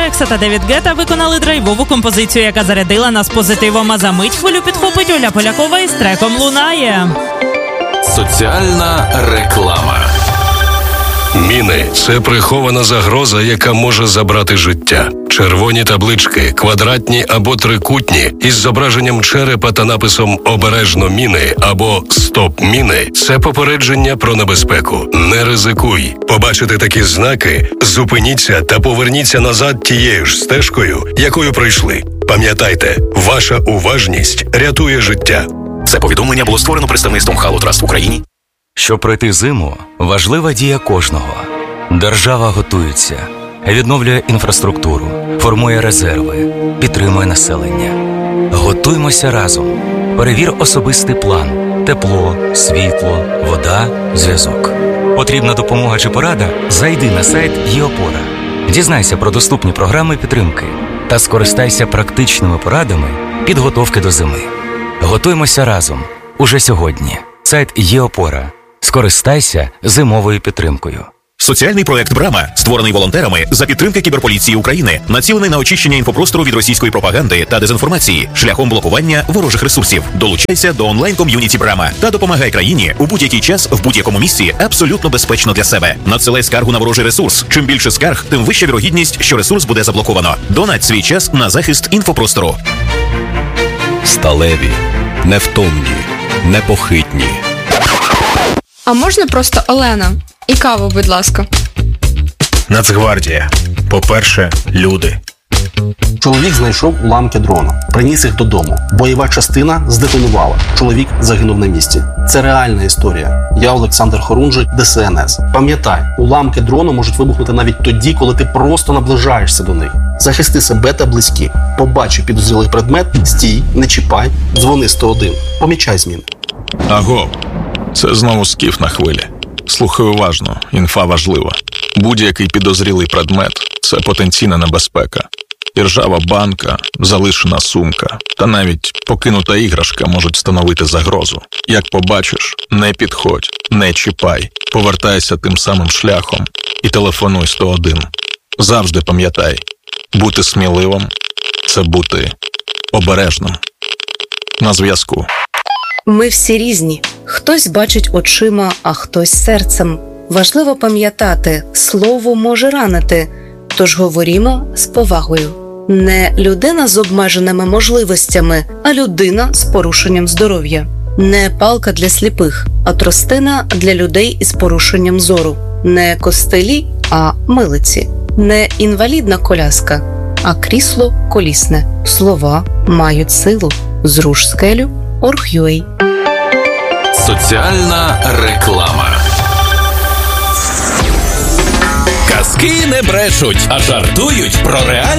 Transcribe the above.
Рекса та Девід Гетта виконали драйвову композицію, яка зарядила нас позитивом, а за мить хвилю підхопить Оля Полякова із треком «Лунає». Соціальна реклама. Міни – це прихована загроза, яка може забрати життя. Червоні таблички, квадратні або трикутні, із зображенням черепа та написом «Обережно міни» або «Стоп міни» – це попередження про небезпеку. Не ризикуй. Побачите такі знаки – зупиніться та поверніться назад тією ж стежкою, якою прийшли. Пам'ятайте, ваша уважність рятує життя. Це повідомлення було створено представництвом Halo Trust в Україні. Щоб пройти зиму, важлива дія кожного. Держава готується, відновлює інфраструктуру, формує резерви, підтримує населення. Готуймося разом. Перевір особистий план. Тепло, світло, вода, зв'язок. Потрібна допомога чи порада? Зайди на сайт ЄОПОРА. Дізнайся про доступні програми підтримки та скористайся практичними порадами підготовки до зими. Готуймося разом. Уже сьогодні. Сайт ЄОПОРА. Скористайся зимовою підтримкою. Соціальний проект «Брама», створений волонтерами за підтримки Кіберполіції України, націлений на очищення інфопростору від російської пропаганди та дезінформації шляхом блокування ворожих ресурсів. Долучайся до онлайн-ком'юніті «Брама» та допомагай країні у будь-який час, в будь-якому місці, абсолютно безпечно для себе. Надсилай скаргу на ворожий ресурс. Чим більше скарг, тим вища вірогідність, що ресурс буде заблоковано. Донать свій час на захист інфопростору. Сталеві, невтомні, непохитні. А можна просто Олена? І каву, будь ласка. Нацгвардія. По-перше, люди. Чоловік знайшов уламки дрона. Приніс їх додому. Бойова частина здетонувала. Чоловік загинув на місці. Це реальна історія. Я Олександр Хорунжий, ДСНС. Пам'ятай, уламки дрону можуть вибухнути навіть тоді, коли ти просто наближаєшся до них. Захисти себе та близькі. Побачив підозрілий предмет, стій, не чіпай, дзвони 101. Помічай зміни. Аго, це знову скіф на хвилі. Слухай уважно, інфа важлива. Будь-який підозрілий предмет – це потенційна небезпека. І ржава банка, залишена сумка та навіть покинута іграшка можуть становити загрозу. Як побачиш, не підходь, не чіпай, повертайся тим самим шляхом і телефонуй 101. Завжди пам'ятай, бути сміливим – це бути обережним. На зв'язку. Ми всі різні. Хтось бачить очима, а хтось серцем. Важливо пам'ятати, слово може ранити, тож говорімо з повагою. Не людина з обмеженими можливостями, а людина з порушенням здоров'я. Не палка для сліпих, а тростина для людей із порушенням зору. Не костелі, а милиці. Не інвалідна коляска, а крісло колісне. Слова мають силу. Зруш скелю. Org.ua. Соціальна реклама. Казки не брешуть, а жартують про реальність.